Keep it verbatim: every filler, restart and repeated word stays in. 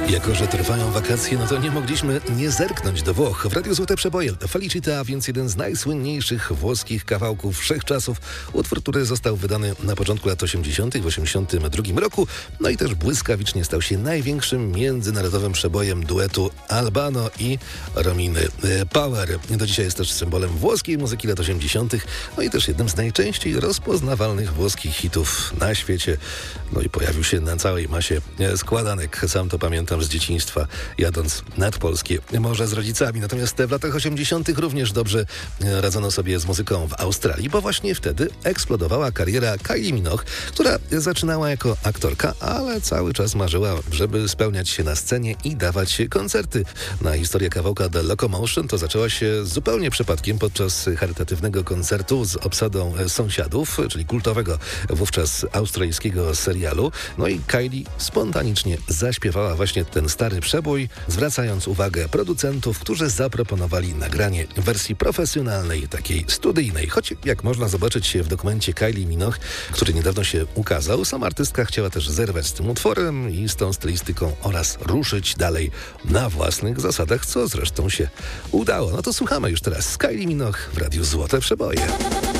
Jako że trwają wakacje, no to nie mogliśmy nie zerknąć do Włoch. W Radiu Złote Przeboje Felicita, a więc jeden z najsłynniejszych włoskich kawałków wszechczasów. Utwór, który został wydany na początku lat osiemdziesiątych w osiemdziesiątym drugim roku. No i też błyskawicznie stał się największym międzynarodowym przebojem duetu Albano i Rominy Power. Do dzisiaj jest też symbolem włoskiej muzyki lat osiemdziesiątych. No i też jednym z najczęściej rozpoznawalnych włoskich hitów na świecie. No i pojawił się na całej masie składanek. Sam to pamiętam z dzieciństwa, jadąc nad polskie morze z rodzicami. Natomiast w latach osiemdziesiątych również dobrze radzono sobie z muzyką w Australii, bo właśnie wtedy eksplodowała kariera Kylie Minogue, która zaczynała jako aktorka, ale cały czas marzyła, żeby spełniać się na scenie i dawać koncerty. Na historię kawałka The Locomotion to zaczęła się zupełnie przypadkiem podczas charytatywnego koncertu z obsadą Sąsiadów, czyli kultowego wówczas australijskiego serialu. No i Kylie spontanicznie zaśpiewała właśnie ten stary przebój, zwracając uwagę producentów, którzy zaproponowali nagranie w wersji profesjonalnej, takiej studyjnej. Choć jak można zobaczyć w dokumencie Kylie Minogue, który niedawno się ukazał, sama artystka chciała też zerwać z tym utworem i z tą stylistyką oraz ruszyć dalej na własnych zasadach, co zresztą się udało. No to słuchamy już teraz z Kylie Minogue w Radiu Złote Przeboje.